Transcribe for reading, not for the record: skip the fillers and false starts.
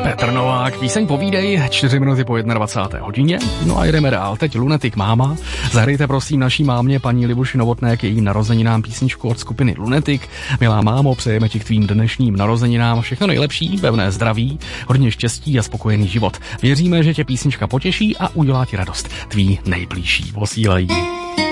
Petr Novák, píseň Povídej, 4 minuty po 21. hodině. No a jdeme dál. Teď Lunatic Máma. Zahrajte prosím naší mámě, paní Libuši Novotné, k jejím narozeninám písničku od skupiny Lunatic. Milá mámo, přejeme ti k tvým dnešním narozeninám všechno nejlepší, pevné zdraví, hodně štěstí a spokojený život. Věříme, že tě písnička potěší a udělá ti radost. Tví nejbližší posílají.